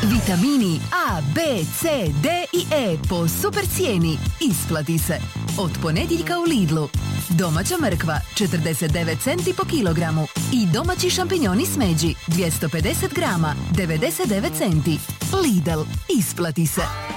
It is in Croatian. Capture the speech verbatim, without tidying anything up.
Vitamini A, B, C, D i E po super cijeni. Isplati se. Od ponedjeljka u Lidlu. Domaća mrkva četrdeset devet centi po kilogramu i domaći šampinjoni smeđi dvjesto pedeset grama devedeset devet centi. Lidl, isplati se.